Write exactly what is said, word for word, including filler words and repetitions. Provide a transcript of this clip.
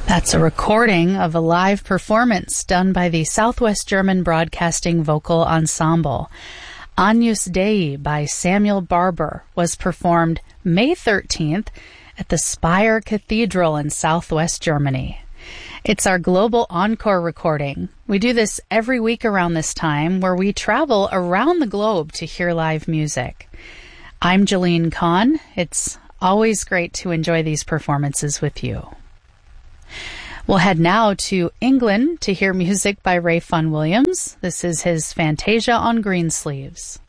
That's a recording of a live performance done by the Southwest German Broadcasting Vocal Ensemble. Agnus Dei by Samuel Barber was performed May thirteenth at the Speyer Cathedral in Southwest Germany. It's our global encore recording. We do this every week around this time, where we travel around the globe to hear live music. I'm Jolene Kahn. It's always great to enjoy these performances with you. We'll head now to England to hear music by Ray Fun Williams. This is his Fantasia on Greensleeves.